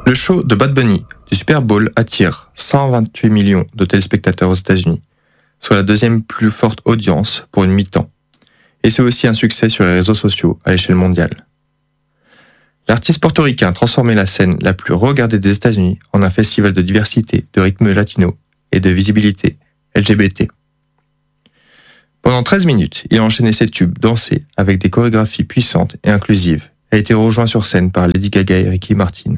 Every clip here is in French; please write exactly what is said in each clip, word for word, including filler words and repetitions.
Le show de Bad Bunny du Super Bowl attire cent vingt-huit millions de téléspectateurs aux États-Unis, soit la deuxième plus forte audience pour une mi-temps. Et c'est aussi un succès sur les réseaux sociaux à l'échelle mondiale. L'artiste portoricain a transformé la scène la plus regardée des États-Unis en un festival de diversité, de rythme latino et de visibilité L G B T. Pendant treize minutes, il a enchaîné ses tubes dansés avec des chorégraphies puissantes et inclusives et a été rejoint sur scène par Lady Gaga et Ricky Martin.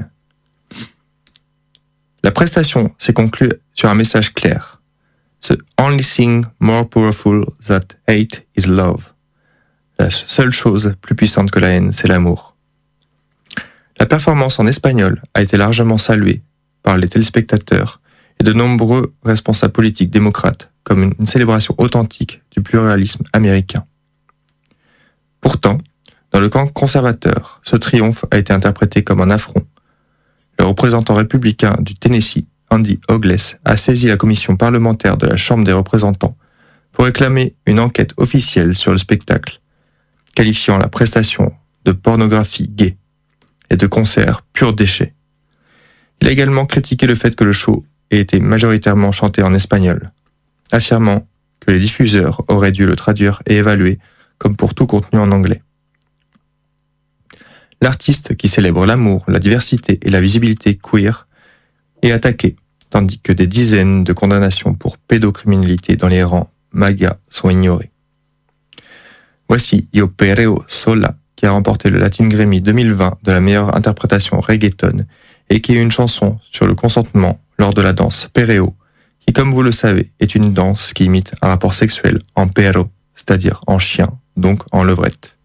La prestation s'est conclue sur un message clair. The only thing more powerful than hate is love. La seule chose plus puissante que la haine, c'est l'amour. La performance en espagnol a été largement saluée par les téléspectateurs et de nombreux responsables politiques démocrates comme une célébration authentique du pluralisme américain. Pourtant, dans le camp conservateur, ce triomphe a été interprété comme un affront. Le représentant républicain du Tennessee, Andy Ogles, a saisi la commission parlementaire de la Chambre des représentants pour réclamer une enquête officielle sur le spectacle, qualifiant la prestation de pornographie gay et de concert pur déchet. Il a également critiqué le fait que le show ait été majoritairement chanté en espagnol, affirmant que les diffuseurs auraient dû le traduire et évaluer comme pour tout contenu en anglais. L'artiste qui célèbre l'amour, la diversité et la visibilité queer est attaqué, tandis que des dizaines de condamnations pour pédocriminalité dans les rangs MAGA sont ignorées. Voici Yo Perreo Sola, qui a remporté le Latin Grammy deux mille vingt de la meilleure interprétation reggaeton et qui est une chanson sur le consentement lors de la danse perreo, qui, comme vous le savez, est une danse qui imite un rapport sexuel en perro, c'est-à-dire en chien, donc en levrette.